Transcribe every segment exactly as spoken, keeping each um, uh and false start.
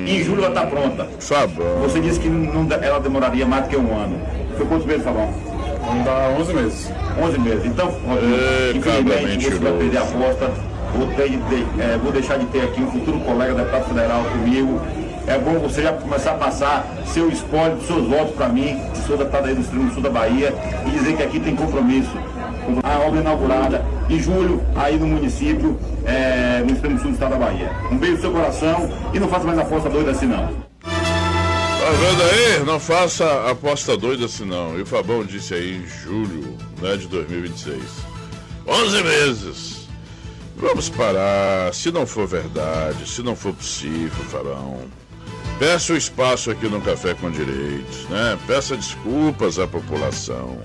Hum. Em julho ela está pronta. Fabão. Você disse que não, ela demoraria mais do que um ano. Foi quantos meses, Fabão? Vamos dar onze meses. onze meses. Então, é, infelizmente, você vai perder a aposta. Vou, ter de, de, é, vou deixar de ter aqui um futuro colega deputado federal comigo. É bom você já começar a passar seu espólio, seus votos para mim, que sou deputado aí do extremo sul da Bahia, e dizer que aqui tem compromisso. A obra inaugurada em julho, aí no município, é, no extremo sul do estado da Bahia. Um beijo no seu coração e não faça mais aposta doida assim não. Tá vendo aí? Não faça aposta doida assim não. E o Fabão disse aí em julho, né, de dois mil e vinte e seis. onze meses. Vamos parar. Se não for verdade, se não for possível, Fabão, peça o espaço aqui no Café com Direitos, né? Peça desculpas à população.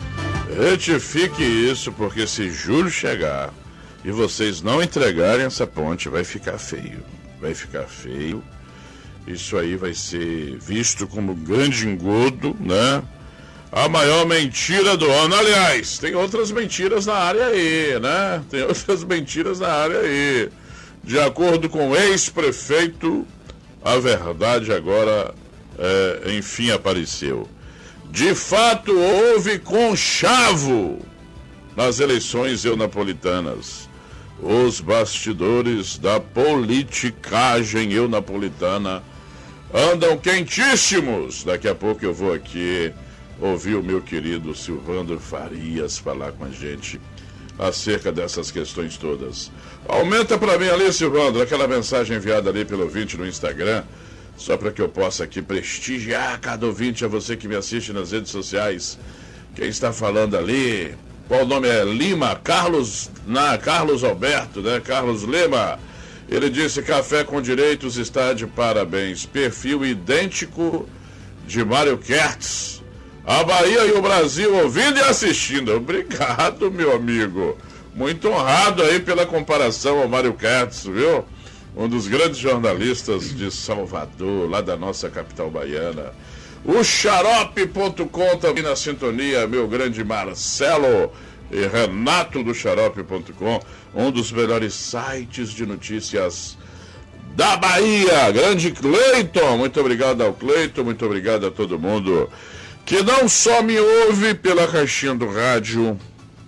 Retifique isso, porque se julho chegar e vocês não entregarem essa ponte, vai ficar feio. Vai ficar feio. Isso aí vai ser visto como um grande engodo, né? A maior mentira do ano. Aliás, tem outras mentiras na área aí, né? Tem outras mentiras na área aí. De acordo com o ex-prefeito, a verdade agora, é, enfim, apareceu. De fato, houve conchavo nas eleições eunapolitanas. Os bastidores da politicagem eunapolitana andam quentíssimos. Daqui a pouco eu vou aqui ouvir o meu querido Silvandro Farias falar com a gente acerca dessas questões todas. Aumenta para mim ali, Silvandro, aquela mensagem enviada ali pelo ouvinte no Instagram, só para que eu possa aqui prestigiar cada ouvinte, a você que me assiste nas redes sociais. Quem está falando ali, qual o nome é? Lima, Carlos, na, Carlos Alberto, né? Carlos Lima. Ele disse: Café com Direitos está de parabéns. Perfil idêntico de Mário Kertz. A Bahia e o Brasil ouvindo e assistindo. Obrigado, meu amigo. Muito honrado aí pela comparação ao Mário Kertz, viu? Um dos grandes jornalistas de Salvador, lá da nossa capital baiana. O xarope ponto com também na sintonia, meu grande Marcelo e Renato do xarope ponto com, um dos melhores sites de notícias da Bahia. Grande Cleiton, muito obrigado ao Cleiton, muito obrigado a todo mundo que não só me ouve pela caixinha do rádio,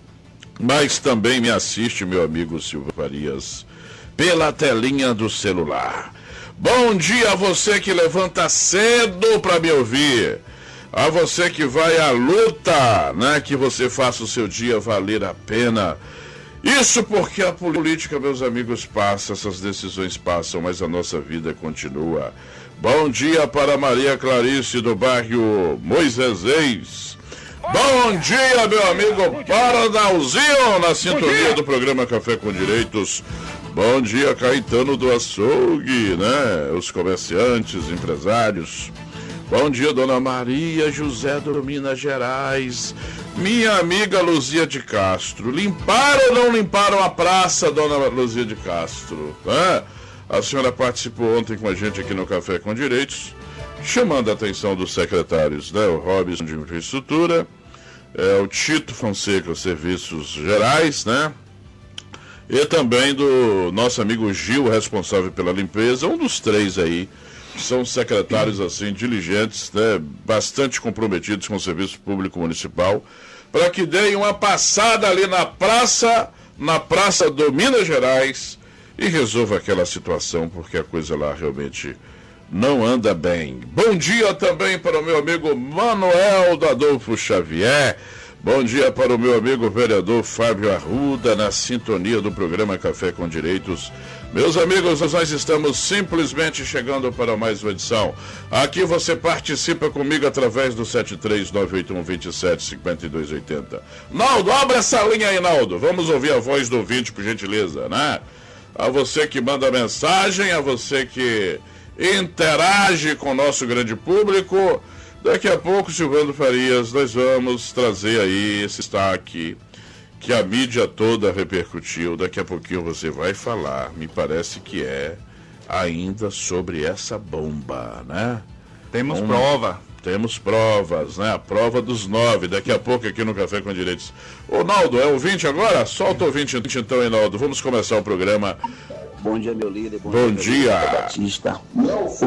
mas também me assiste, meu amigo Silvio Farias, pela telinha do celular. Bom dia a você que levanta cedo para me ouvir, a você que vai à luta, né? Que você faça o seu dia valer a pena. Isso porque a política, meus amigos, passa, essas decisões passam, mas a nossa vida continua. Bom dia para Maria Clarice do bairro Moisésês. Bom dia, meu amigo Paranauzinho, na sintonia do programa Café com Direitos. Bom dia, Caetano do Açougue, né? Os comerciantes, empresários. Bom dia, Dona Maria José do Minas Gerais. Minha amiga Luzia de Castro. Limparam ou não limparam a praça, Dona Luzia de Castro? Né? A senhora participou ontem com a gente aqui no Café com Direitos, chamando a atenção dos secretários, né? O Robson de Infraestrutura, é, o Tito Fonseca, Serviços Gerais, né? E também do nosso amigo Gil, responsável pela limpeza, um dos três aí, que são secretários assim, diligentes, né, bastante comprometidos com o serviço público municipal, para que deem uma passada ali na praça, na praça do Minas Gerais, e resolva aquela situação, porque a coisa lá realmente não anda bem. Bom dia também para o meu amigo Manuel do Adolfo Xavier. Bom dia para o meu amigo vereador Fábio Arruda, na sintonia do programa Café com Direitos. Meus amigos, nós estamos simplesmente chegando para mais uma edição. Aqui você participa comigo através do sete três nove oito um, dois sete, cinco dois oito zero. Naldo, abre essa linha aí, Naldo. Vamos ouvir a voz do ouvinte, por gentileza, né? A você que manda mensagem, a você que interage com o nosso grande público. Daqui a pouco, Silvandro Farias, nós vamos trazer aí esse destaque que a mídia toda repercutiu. Daqui a pouquinho você vai falar, me parece que é ainda sobre essa bomba, né? Temos Uma, prova. Temos provas, né? A prova dos nove, daqui a pouco aqui no Café com Direitos. Ô, Naldo, é ouvinte agora? Solta o ouvinte então, hein, Naldo? Vamos começar o programa. Bom dia, meu líder. Bom, Bom dia. dia. Batista.